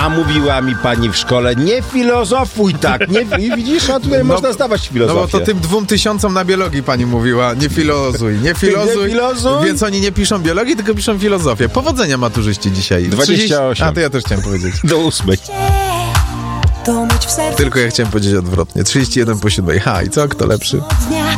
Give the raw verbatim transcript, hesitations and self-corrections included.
A mówiła mi pani w szkole, nie filozofuj tak, nie, widzisz, a tutaj no, można zdawać filozofię. No bo to tym dwóm tysiącom na biologii pani mówiła, nie filozuj, nie filozuj, nie filozuj, więc oni nie piszą biologii, tylko piszą filozofię. Powodzenia maturzyści dzisiaj. dwadzieścia osiem. A to ja też chciałem powiedzieć. Do ósmej. Tylko ja chciałem powiedzieć odwrotnie. trzydzieści jeden po siódmej. Ha, i co? Kto lepszy?